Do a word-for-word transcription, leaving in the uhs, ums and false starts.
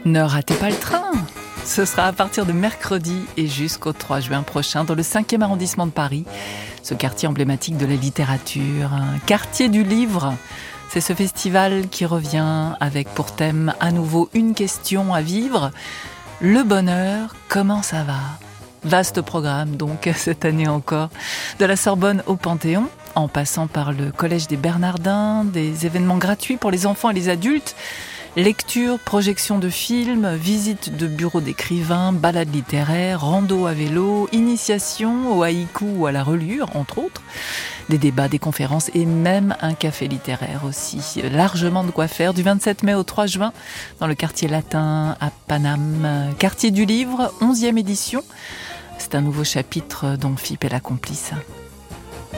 Ne ratez pas le train. Ce sera à partir de mercredi et jusqu'au trois juin prochain dans le cinquième arrondissement de Paris, ce quartier emblématique de la littérature, un quartier du livre. C'est ce festival qui revient avec pour thème à nouveau une question à vivre. Le bonheur, comment ça va ? Vaste programme donc cette année encore, de la Sorbonne au Panthéon, en passant par le Collège des Bernardins, des événements gratuits pour les enfants et les adultes, lecture, projection de films, visite de bureaux d'écrivains, balades littéraires, rando à vélo, initiation au haïku ou à la relure, entre autres, des débats, des conférences et même un café littéraire aussi. Largement de quoi faire du vingt-sept mai au trois juin dans le quartier latin à Paname. Quartier du livre, onzième édition. C'est un nouveau chapitre dont F I P est la complice.